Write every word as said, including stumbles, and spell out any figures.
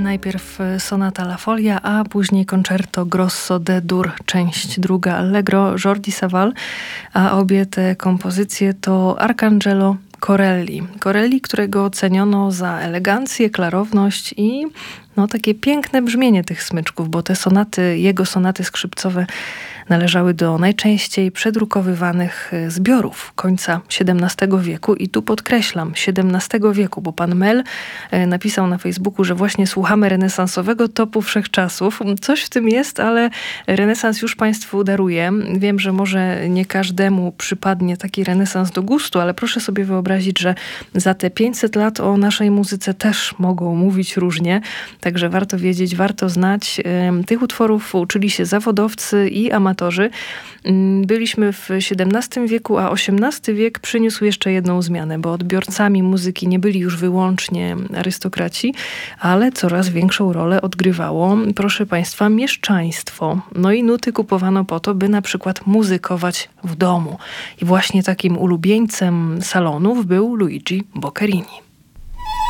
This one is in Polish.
Najpierw sonata La Folia, a później concerto grosso D-dur, część druga Allegro Jordi Savall, a obie te kompozycje to Arcangelo Corelli. Corelli, którego ceniono za elegancję, klarowność i no, takie piękne brzmienie tych smyczków, bo te sonaty, jego sonaty skrzypcowe należały do najczęściej przedrukowywanych zbiorów końca siedemnastego wieku i tu podkreślam, siedemnastego wieku, bo pan Mel napisał na Facebooku, że właśnie słuchamy renesansowego topu wszechczasów. Coś w tym jest, ale renesans już państwu daruje. Wiem, że może nie każdemu przypadnie taki renesans do gustu, ale proszę sobie wyobrazić, że za te pięćset lat o naszej muzyce też mogą mówić różnie. Także warto wiedzieć, warto znać. Tych utworów uczyli się zawodowcy i amatorzy. Byliśmy w siedemnastym wieku, a osiemnasty wiek przyniósł jeszcze jedną zmianę, bo odbiorcami muzyki nie byli już wyłącznie arystokraci, ale coraz większą rolę odgrywało, proszę państwa, mieszczaństwo. No i nuty kupowano po to, by na przykład muzykować w domu. I właśnie takim ulubieńcem salonów był Luigi Boccherini.